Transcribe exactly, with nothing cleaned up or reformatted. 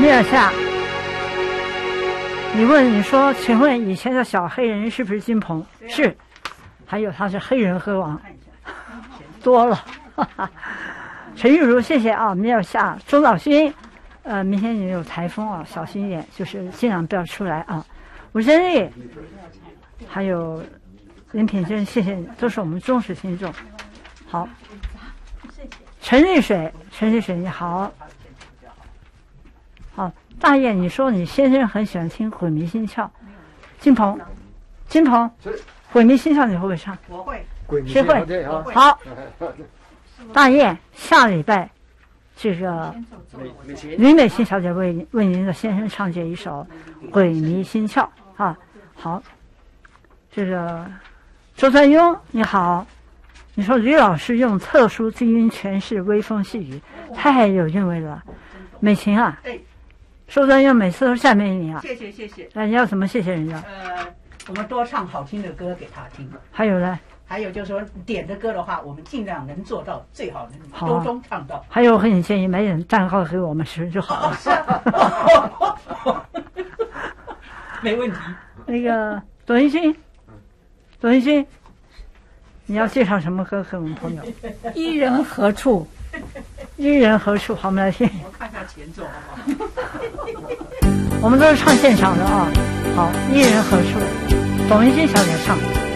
米尔夏，你问你说，请问以前的小黑人是不是金鹏？是，还有他是黑人歌王，多了。哈哈。陈玉茹，谢谢啊，米尔夏，周老勋，呃，明天你有台风啊，小心一点，就是尽量不要出来啊。吴真丽，还有林品珍，谢谢你，都是我们忠实听众。好，陈丽水，陈丽水你好。好，大雁，你说你先生很喜欢听《鬼迷心窍》，金鹏，金鹏，《鬼迷心窍》你会不会唱？ 我会， 谁会？好，大雁，下礼拜这个吕美欣小姐为为您的先生唱这一首《鬼迷心窍》啊。好，这个周传庸你好，你说吕老师用特殊基因诠释微风细雨，太有韵味了。美琴啊。周传庸每次都赞美你啊！ 谢谢谢谢。 那你要怎么谢谢人家？ 呃，我们多唱好听的歌给他听。 还有呢？ 还有就是说，点的歌的话，我们尽量能做到最好能周中唱到。 还有，我和你建议买点蛋糕给我们吃就好了。 哦、没问题。 那个董一军，董一军，你要介绍什么歌给我们朋友？ 伊人何处？ 伊人何处？好，我们来听。 我看一下前奏好不好？ 我们都是唱现场的啊。好，伊人何处？董一军小姐唱。